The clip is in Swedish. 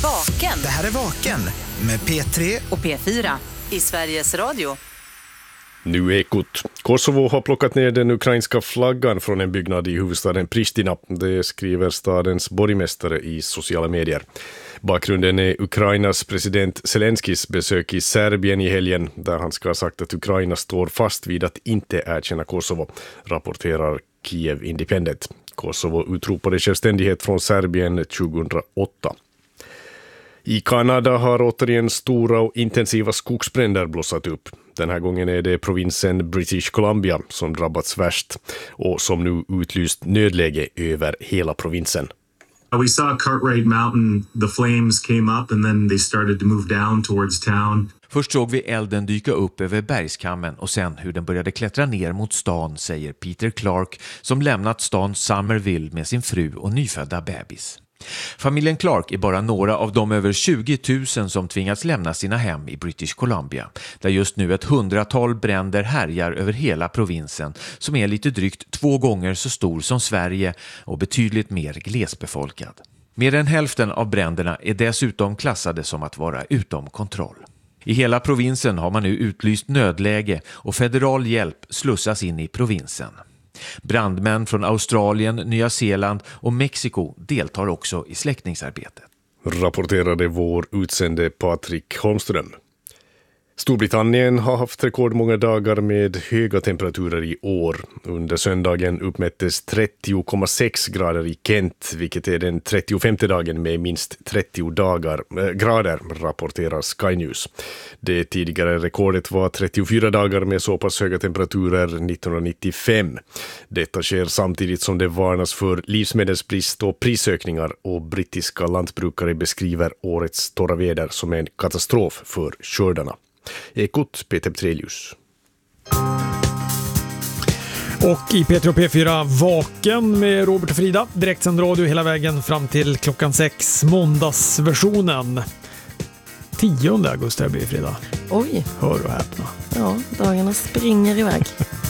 Vaken. Det här är Vaken med P3 och P4 i Sveriges Radio. Nu Ekot. Kosovo har plockat ner den ukrainska flaggan från en byggnad i huvudstaden Pristina. Det skriver stadens borgmästare i sociala medier. Bakgrunden är Ukrainas president Zelenskis besök i Serbien i helgen, där han ska ha sagt att Ukraina står fast vid att inte erkänna Kosovo, rapporterar Kiev Independent. Kosovo utropade självständighet från Serbien 2008. I Kanada har återigen stora och intensiva skogsbränder blossat upp. Den här gången är det provinsen British Columbia som drabbats värst och som nu utlyst nödläge över hela provinsen. We saw Cartwright Mountain, the flames came up and then they started to move down towards town. Först såg vi elden dyka upp över bergskammen och sen hur den började klättra ner mot stan, säger Peter Clark som lämnat stan Somerville med sin fru och nyfödda bebis. Familjen Clark är bara några av de över 20 000 som tvingats lämna sina hem i British Columbia, där just nu ett 100-tal bränder härjar över hela provinsen som är lite drygt 2 gånger så stor som Sverige och betydligt mer glesbefolkad. Mer än hälften av bränderna är dessutom klassade som att vara utom kontroll. I hela provinsen har man nu utlyst nödläge och federal hjälp slussas in i provinsen. Brandmän från Australien, Nya Zeeland och Mexiko deltar också i släckningsarbetet. Rapporterade vår utsände Patrik Holmström. Storbritannien har haft rekordmånga dagar med höga temperaturer i år. Under söndagen uppmättes 30,6 grader i Kent, vilket är den 35:e dagen med minst 30 grader, rapporterar Sky News. Det tidigare rekordet var 34 dagar med så pass höga temperaturer 1995. Detta sker samtidigt som det varnas för livsmedelsbrist och prisökningar, och brittiska lantbrukare beskriver årets torra väder som en katastrof för skördarna. Ekot, Peter Trelius. Och i P3 och P4 Vaken med Robert och Frida. Direktsänd radio hela vägen fram till klockan 6. Måndagsversionen. 10 augusti blir Frida. Oj. Hör och häpna. Ja, dagarna springer iväg.